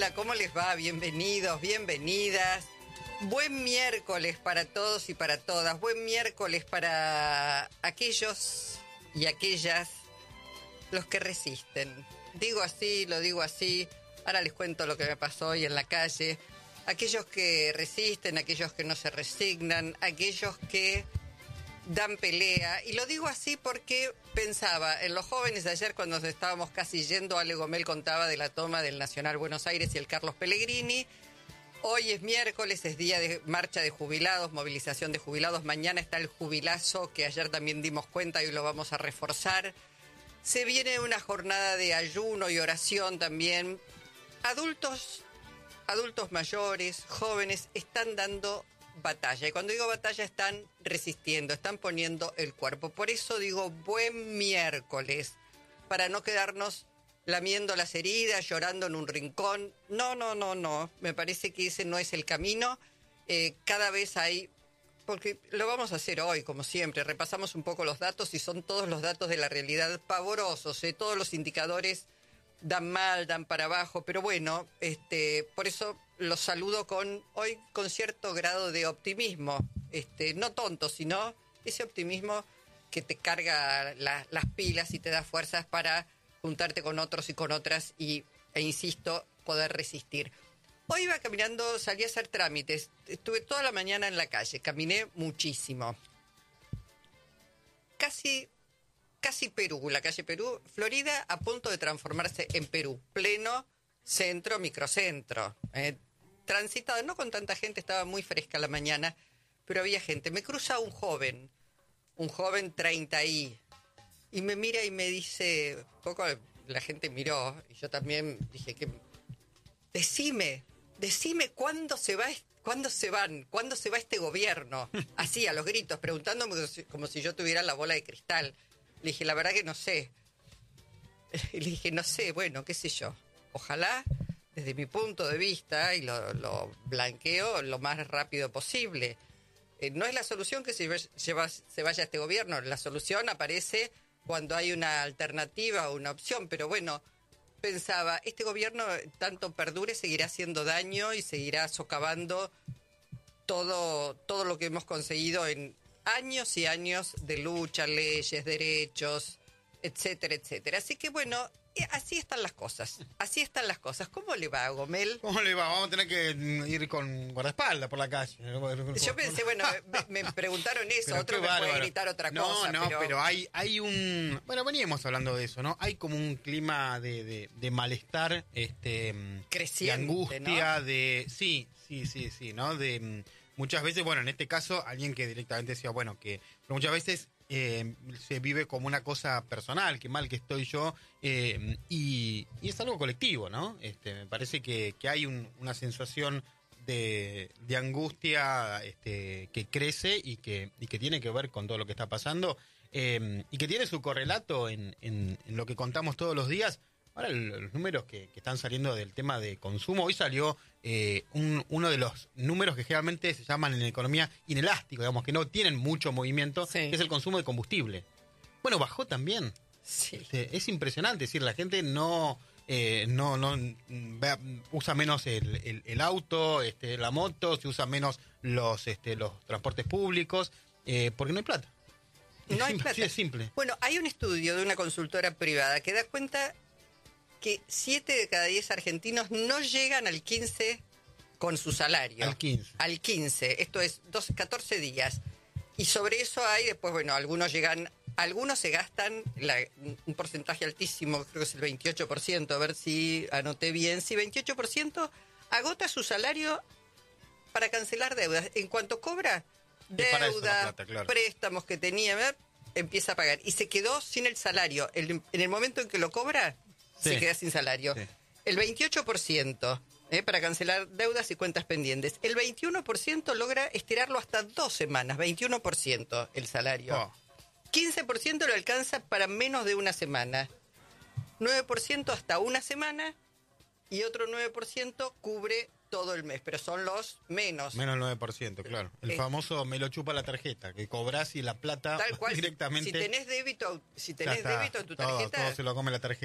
Hola, ¿cómo les va? Bienvenidos, bienvenidas. Buen miércoles para todos y para todas. Buen miércoles para aquellos y aquellas, los que resisten. Digo así, lo digo así. Ahora les cuento lo que me pasó hoy en la calle. Aquellos que resisten, aquellos que no se resignan, aquellos que dan pelea. Y lo digo así porque pensaba en los jóvenes de ayer cuando nos estábamos casi yendo. Ale Gomel contaba de la toma del Nacional Buenos Aires y el Carlos Pellegrini. Hoy es miércoles, es día de marcha de jubilados, movilización de jubilados. Mañana está el jubilazo, que ayer también dimos cuenta y hoy lo vamos a reforzar. Se viene una jornada de ayuno y oración también. Adultos mayores, jóvenes, están dando batalla. Y cuando digo batalla, están resistiendo, están poniendo el cuerpo. Por eso digo buen miércoles, para no quedarnos lamiendo las heridas, llorando en un rincón. No. Me parece que ese no es el camino. Cada vez hay... Porque lo vamos a hacer hoy, como siempre. Repasamos un poco los datos y son todos los datos de la realidad pavorosos. Todos los indicadores dan mal, dan para abajo. Pero bueno, por eso los saludo hoy con cierto grado de optimismo. No tonto, sino ese optimismo que te carga las pilas y te da fuerzas para juntarte con otros y con otras e insisto, poder resistir. Hoy iba caminando, salí a hacer trámites. Estuve toda la mañana en la calle, caminé muchísimo. Casi Perú, la calle Perú, Florida, a punto de transformarse en Perú. Pleno centro, microcentro. Transitado, no con tanta gente, estaba muy fresca la mañana, pero había gente. Me cruza un joven 30 y me mira y me dice, poco la gente miró, y yo también dije que decime cuándo se va este gobierno, así a los gritos, preguntándome como si yo tuviera la bola de cristal. Le dije, la verdad que no sé. Y le dije, no sé, bueno, qué sé yo. Ojalá, desde mi punto de vista, y lo blanqueo lo más rápido posible. No es la solución que se vaya este gobierno. La solución aparece cuando hay una alternativa o una opción. Pero bueno, pensaba, este gobierno, tanto perdure, seguirá haciendo daño y seguirá socavando todo lo que hemos conseguido en años y años de lucha, leyes, derechos, etcétera, etcétera. Así que bueno, así están las cosas. ¿Cómo le va, Gomel? ¿Cómo le va? Vamos a tener que ir con guardaespaldas por la calle. Yo pensé, bueno, me preguntaron eso, otro me puede gritar otra cosa. Pero hay un... Bueno, veníamos hablando de eso, ¿no? Hay como un clima de malestar, creciente, de angustia, ¿no? Sí, ¿no? De muchas veces, bueno, en este caso, alguien que directamente decía, bueno, que muchas veces se vive como una cosa personal, qué mal que estoy yo, y es algo colectivo, ¿no? Me parece que hay una sensación de angustia que crece y que tiene que ver con todo lo que está pasando, y que tiene su correlato en lo que contamos todos los días. Ahora los números que están saliendo del tema de consumo, hoy salió uno de los números que generalmente se llaman en la economía inelástico, digamos, que no tienen mucho movimiento, sí, que es el consumo de combustible. Bueno, bajó también. Sí. Es impresionante, es decir, la gente no usa menos el auto, la moto, se usa menos los transportes públicos, porque no hay plata. No hay plata. Sí, es simple. Bueno, hay un estudio de una consultora privada que da cuenta que 7 de cada 10 argentinos no llegan al 15 con su salario. Al 15. Esto es 14 días. Y sobre eso hay después, bueno, algunos se gastan un porcentaje altísimo, creo que es el 28%, a ver si anoté bien. Sí, 28% agota su salario para cancelar deudas. En cuanto cobra deuda, claro, préstamos que tenía, empieza a pagar. Y se quedó sin el salario. En el momento en que lo cobra, sí, se queda sin salario. Sí. El 28% para cancelar deudas y cuentas pendientes. El 21% logra estirarlo hasta 2 semanas. 21% el salario. 15% lo alcanza para menos de una semana. 9% hasta una semana. Y otro 9% cubre todo el mes, pero son los menos. Menos el 9%, claro. El famoso me lo chupa la tarjeta, que cobras y la plata tal cual, directamente. Si tenés débito en tu tarjeta, todo se lo come la tarjeta.